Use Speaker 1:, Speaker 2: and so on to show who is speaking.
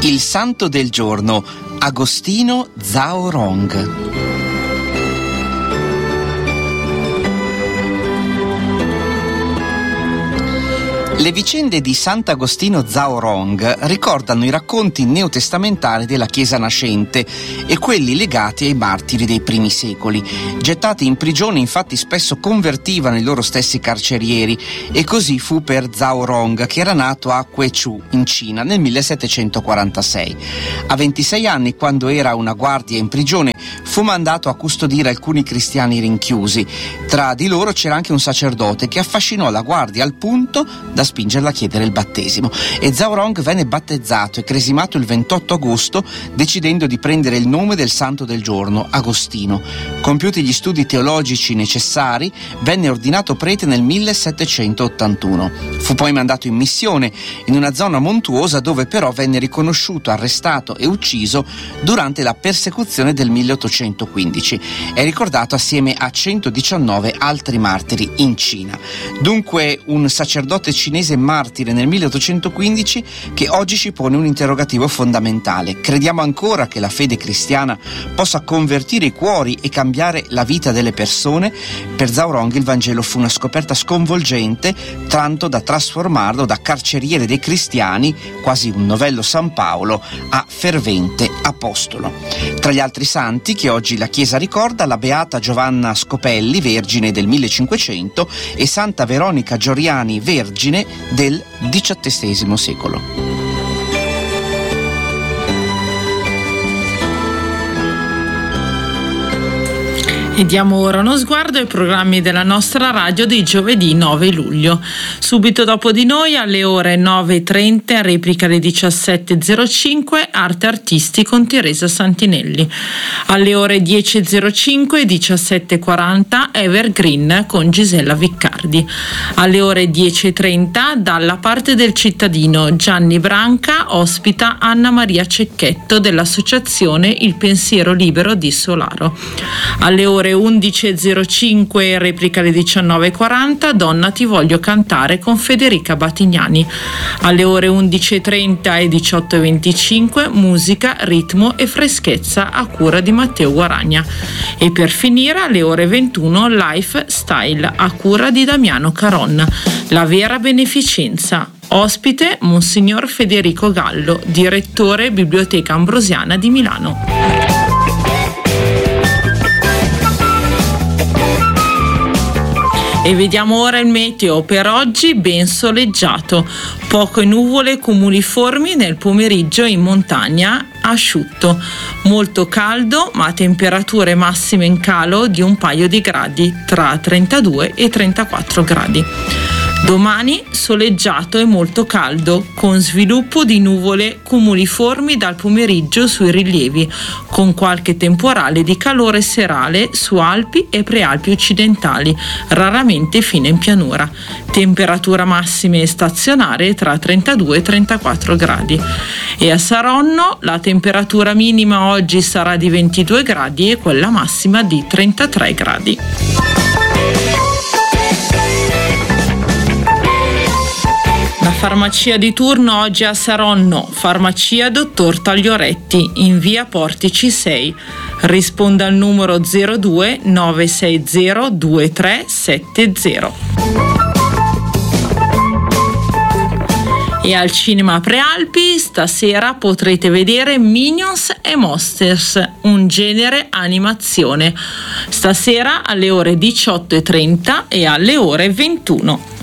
Speaker 1: Il santo del giorno, Agostino Zaorong. Le vicende di Sant'Agostino Zaorong ricordano i racconti neotestamentari della Chiesa nascente e quelli legati ai martiri dei primi secoli. Gettati in prigione, infatti, spesso convertivano i loro stessi carcerieri, e così fu per Zaorong, che era nato a Quechù, in Cina, nel 1746. A 26 anni, quando era una guardia in prigione, fu mandato a custodire alcuni cristiani rinchiusi. Tra di loro c'era anche un sacerdote che affascinò la guardia al punto da spingerla a chiedere il battesimo, e Zaorong venne battezzato e cresimato il 28 agosto, decidendo di prendere il nome del santo del giorno, Agostino. Compiuti gli studi teologici necessari, venne ordinato prete nel 1781. Fu poi mandato in missione in una zona montuosa, dove però venne riconosciuto, arrestato e ucciso durante la persecuzione del 1815. È ricordato assieme a 119 altri martiri in Cina. Dunque un sacerdote cinese martire nel 1815 che oggi ci pone un interrogativo fondamentale. Crediamo ancora che la fede cristiana possa convertire i cuori e cambiare la vita delle persone? Per Zaorong il Vangelo fu una scoperta sconvolgente, tanto da trasformarlo da carceriere dei cristiani, quasi un novello San Paolo, a fervente apostolo. Tra gli altri santi che oggi la Chiesa ricorda, la beata Giovanna Scopelli, vergine del 1500, e Santa Veronica Gioriani, vergine del XVII secolo.
Speaker 2: E diamo ora uno sguardo ai programmi della nostra radio di giovedì 9 luglio. Subito dopo di noi, alle ore 9:30, replica alle 17:05, Arte Artisti con Teresa Santinelli. Alle ore 10:05 e 17:40, Evergreen con Gisella Viccardi. Alle ore 10:30, dalla parte del cittadino, Gianni Branca ospita Anna Maria Cecchetto dell'associazione Il Pensiero Libero di Solaro. Alle ore 11:05, replica alle 19:40, Donna ti voglio cantare con Federica Batignani. Alle ore 11:30 e 18:25, musica, ritmo e freschezza a cura di Matteo Guaragna. E per finire, alle ore 21, Lifestyle a cura di Damiano Caron. La vera beneficenza. Ospite Monsignor Federico Gallo, direttore Biblioteca Ambrosiana di Milano. E vediamo ora il meteo per oggi, ben soleggiato, poche nuvole cumuliformi nel pomeriggio, in montagna asciutto, molto caldo ma temperature massime in calo di un paio di gradi, tra 32 e 34 gradi. Domani soleggiato e molto caldo, con sviluppo di nuvole cumuliformi dal pomeriggio sui rilievi, con qualche temporale di calore serale su Alpi e Prealpi occidentali, raramente fino in pianura. Temperatura massime stazionarie tra 32 e 34 gradi. E a Saronno la temperatura minima oggi sarà di 22 gradi e quella massima di 33 gradi. Farmacia di turno oggi a Saronno, farmacia Dottor Taglioretti, in via Portici 6. Risponda al numero 02 960 2370. E al Cinema Prealpi stasera potrete vedere Minions e Monsters, un genere animazione. Stasera alle ore 18:30 e alle ore 21.